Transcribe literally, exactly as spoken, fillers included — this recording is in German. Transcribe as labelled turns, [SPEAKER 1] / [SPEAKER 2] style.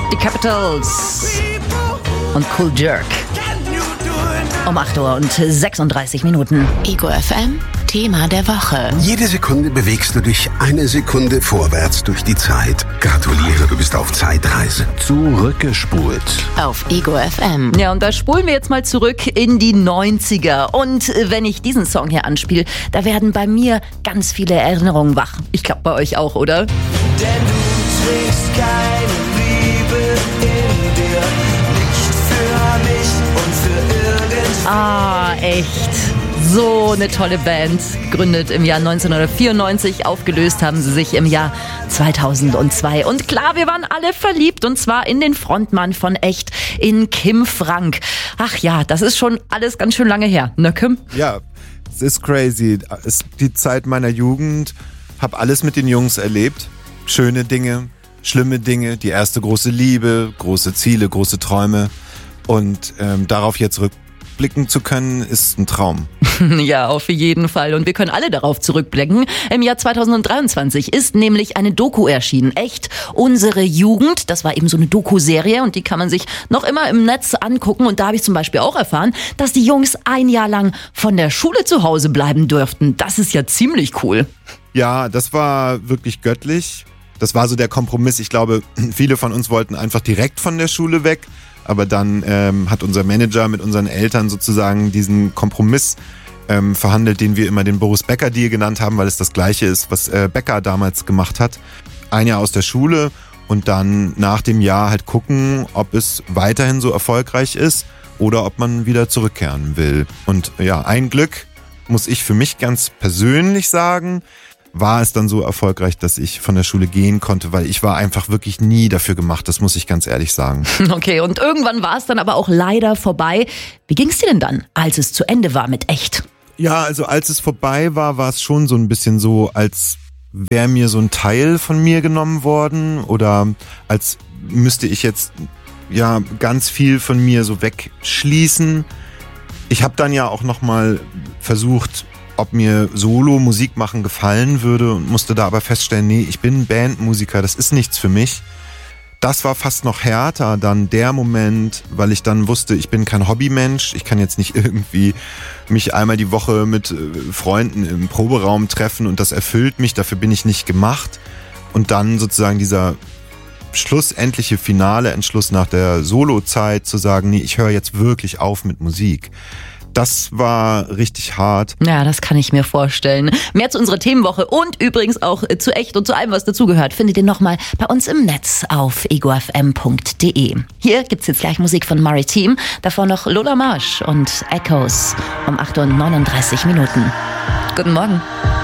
[SPEAKER 1] Die Capitals und Cool Jerk. Um acht Uhr und sechsunddreißig Minuten.
[SPEAKER 2] Ego F M, Thema der Woche.
[SPEAKER 3] Jede Sekunde bewegst du dich eine Sekunde vorwärts durch die Zeit. Gratuliere, du bist auf Zeitreise.
[SPEAKER 4] Zurückgespult.
[SPEAKER 2] Auf Ego F M.
[SPEAKER 1] Ja, und da spulen wir jetzt mal zurück in die neunziger. Und wenn ich diesen Song hier anspiele, da werden bei mir ganz viele Erinnerungen wach. Ich glaube bei euch auch, oder?
[SPEAKER 5] Denn du trägst keine Liebe in dir, nicht für mich und für irgendwen.
[SPEAKER 1] Ah, echt. So eine tolle Band. Gegründet im Jahr neunzehnhundertvierundneunzig, aufgelöst haben sie sich im Jahr zweitausendzwei. Und klar, wir waren alle verliebt, und zwar in den Frontmann von Echt, in Kim Frank. Ach ja, das ist schon alles ganz schön lange her, ne Kim?
[SPEAKER 4] Ja, es ist crazy. Es ist die Zeit meiner Jugend. Hab alles mit den Jungs erlebt. Schöne Dinge, schlimme Dinge, die erste große Liebe, große Ziele, große Träume. Und ähm, darauf jetzt rückblicken zu können, ist ein Traum.
[SPEAKER 1] Ja, auf jeden Fall. Und wir können alle darauf zurückblicken. Im Jahr zweitausenddreiundzwanzig ist nämlich eine Doku erschienen. Echt, unsere Jugend. Das war eben so eine Doku-Serie, und die kann man sich noch immer im Netz angucken. Und da habe ich zum Beispiel auch erfahren, dass die Jungs ein Jahr lang von der Schule zu Hause bleiben dürften. Das ist ja ziemlich cool.
[SPEAKER 4] Ja, das war wirklich göttlich. Das war so der Kompromiss. Ich glaube, viele von uns wollten einfach direkt von der Schule weg. Aber dann ähm, hat unser Manager mit unseren Eltern sozusagen diesen Kompromiss ähm, verhandelt, den wir immer den Boris-Becker-Deal genannt haben, weil es das Gleiche ist, was äh, Becker damals gemacht hat. Ein Jahr aus der Schule und dann nach dem Jahr halt gucken, ob es weiterhin so erfolgreich ist oder ob man wieder zurückkehren will. Und ja, ein Glück, muss ich für mich ganz persönlich sagen, war es dann so erfolgreich, dass ich von der Schule gehen konnte, weil ich war einfach wirklich nie dafür gemacht, das muss ich ganz ehrlich sagen.
[SPEAKER 1] Okay, und irgendwann war es dann aber auch leider vorbei. Wie ging es dir denn dann, als es zu Ende war mit Echt?
[SPEAKER 4] Ja, also als es vorbei war, war es schon so ein bisschen so, als wäre mir so ein Teil von mir genommen worden oder als müsste ich jetzt ja ganz viel von mir so wegschließen. Ich habe dann ja auch nochmal versucht, ob mir Solo-Musik machen gefallen würde, und musste da aber feststellen, nee, ich bin Bandmusiker, das ist nichts für mich. Das war fast noch härter dann der Moment, weil ich dann wusste, ich bin kein Hobbymensch, ich kann jetzt nicht irgendwie mich einmal die Woche mit Freunden im Proberaum treffen und das erfüllt mich, dafür bin ich nicht gemacht. Und dann sozusagen dieser schlussendliche finale Entschluss nach der Solo-Zeit zu sagen, nee, ich höre jetzt wirklich auf mit Musik. Das war richtig hart.
[SPEAKER 1] Ja, das kann ich mir vorstellen. Mehr zu unserer Themenwoche und übrigens auch zu Echt und zu allem, was dazugehört, findet ihr nochmal bei uns im Netz auf ego f m punkt d e. Hier gibt's jetzt gleich Musik von Maritim, davor noch Lola Marsh und Echoes um acht Uhr neununddreißig Minuten. Guten Morgen.